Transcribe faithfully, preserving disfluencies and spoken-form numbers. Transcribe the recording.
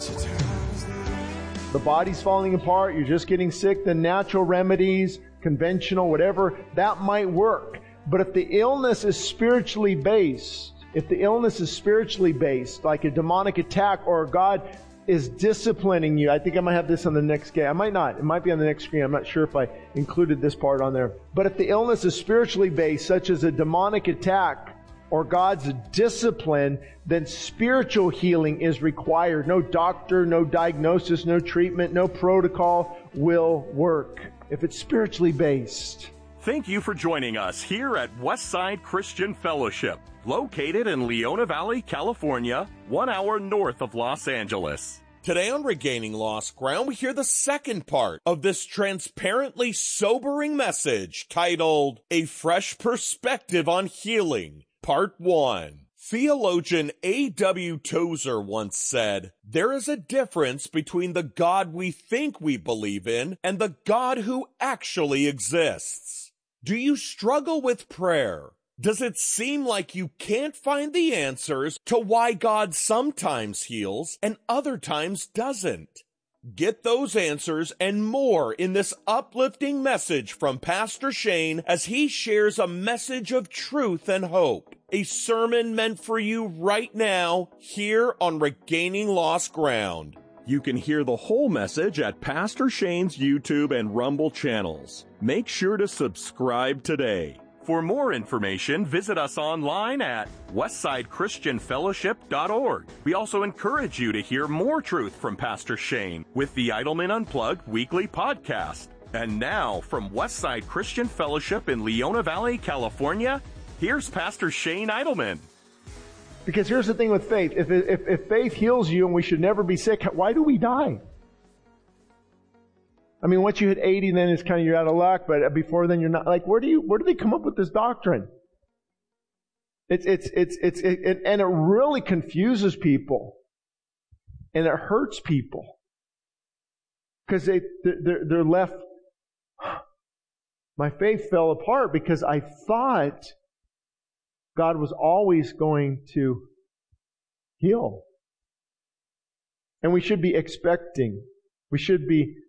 The body's falling apart, you're just getting sick, the natural remedies, conventional, whatever, that might work. But if the illness is spiritually based, if the illness is spiritually based, like a demonic attack or God is disciplining you, I think I might have this on the next screen. I might not. It might be on the next screen. I'm not sure if I included this part on there. But if the illness is spiritually based, such as a demonic attack or God's discipline, then spiritual healing is required. No doctor, no diagnosis, no treatment, no protocol will work if it's spiritually based. Thank you for joining us here at Westside Christian Fellowship, located in Leona Valley, California, one hour north of Los Angeles. Today on Regaining Lost Ground, we hear the second part of this transparently sobering message titled, A Fresh Perspective on Healing, Part one. Theologian A W Tozer once said, there is a difference between the God we think we believe in and the God who actually exists. Do you struggle with prayer? Does it seem like you can't find the answers to why God sometimes heals and other times doesn't? Get those answers and more in this uplifting message from Pastor Shane as he shares a message of truth and hope. A sermon meant for you right now here on Regaining Lost Ground. You can hear the whole message at Pastor Shane's YouTube and Rumble channels. Make sure to subscribe today. For more information, visit us online at westside christian fellowship dot org. We also encourage you to hear more truth from Pastor Shane with the Idleman Unplugged weekly podcast. And now, from Westside Christian Fellowship in Leona Valley, California, here's Pastor Shane Idleman. Because here's the thing with faith. If, if, if faith heals you and we should never be sick, why do we die? I mean, once you hit eighty, then it's kind of, you're out of luck, but before then you're not. Like, where do you, where do they come up with this doctrine? It's, it's, it's, it's, it, it, and it really confuses people. And it hurts people. Because they, they're, they're left, my faith fell apart because I thought God was always going to heal. And we should be expecting. We should be